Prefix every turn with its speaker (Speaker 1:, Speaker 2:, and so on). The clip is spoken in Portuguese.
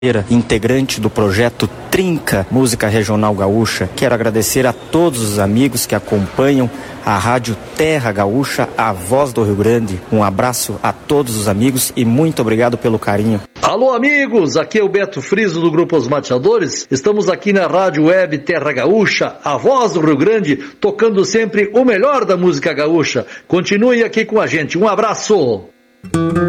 Speaker 1: integrante do projeto Trinca Música Regional Gaúcha. Quero agradecer a todos os amigos que acompanham a Rádio Terra Gaúcha, a voz do Rio Grande. Um abraço a todos os amigos e muito obrigado pelo carinho.
Speaker 2: Alô amigos, aqui é o Beto Friso do Grupo Os Mateadores. Estamos aqui na Rádio Web Terra Gaúcha, a voz do Rio Grande, tocando sempre o melhor da música gaúcha. Continue aqui com a gente, um abraço!